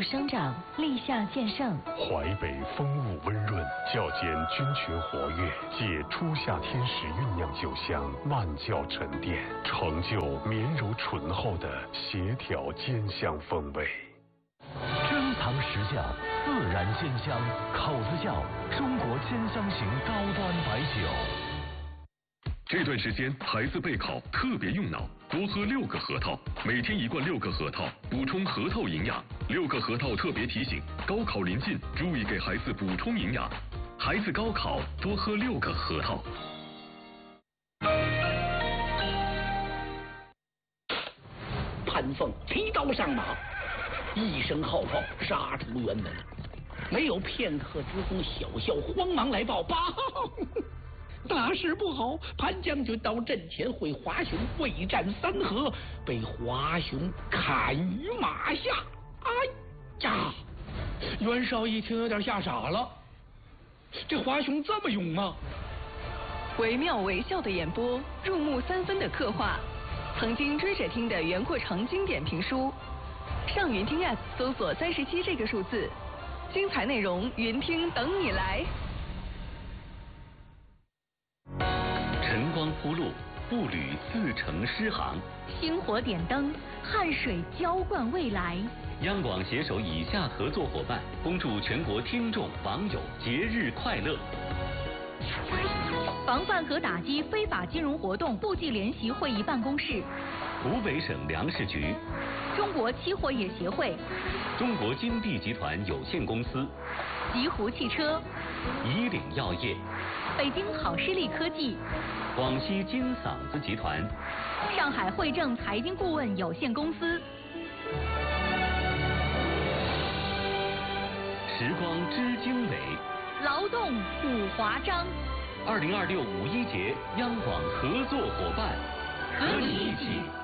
生长，立夏渐盛。 淮北风物温润，较间菌群活跃，借初夏天时酝酿酒香，万窖沉淀，成就绵柔醇厚的协调兼香风味。 珍藏实窖，自然鲜香，口子窖，中国兼香型高端白酒。 这段时间孩子备考特别用脑，多喝6个核桃，每天1罐6个核桃，补充核桃营养。6个核桃特别提醒：高考临近，注意给孩子补充营养。孩子高考多喝6个核桃。 潘凤提刀上马，一声号炮杀出辕门，没有片刻之功，小校慌忙来报：报，大事不好！潘将军到阵前会华雄未战3合，被华雄砍于马下。哎呀！袁绍一听有点吓傻了，这华雄这么勇吗？ 惟妙惟肖的演播，入木3分的刻画，曾经追着听的袁阔成经典评书。上云听 App 搜索37这个数字，精彩内容云听等你来。 晨光铺路，步履似乘诗行。 星火点灯，汗水浇灌未来。 央广携手以下合作伙伴，恭祝全国听众网友节日快乐。 防范和打击非法金融活动部际联席会议办公室。 湖北省粮食局。 中国期货业协会。 中国金地集团有限公司。 极狐汽车。 以岭药业。 北京好视力科技。 广西金嗓子集团。 上海汇正财经顾问有限公司。 时光知经纬， 劳动五华章。 2026五一节央广合作伙伴，和你一起